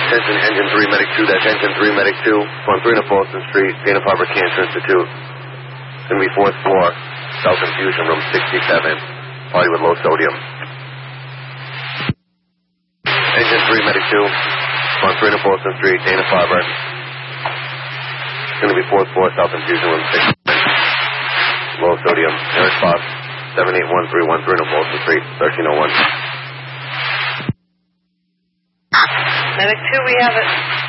Attention, Engine 3, Medic 2, that's Engine 3, Medic 2, 130 Boston Street, Dana-Farber Cancer Institute. It's going to be 4th floor, South Infusion Room 67, party with low sodium. Engine 3, Medic 2, 130 Boston Street, Dana-Farber. It's going to be 4th floor, South Infusion Room 67, low sodium. Eric Fox, 781-313 Boston Street, 1301. Medic 2, we have it.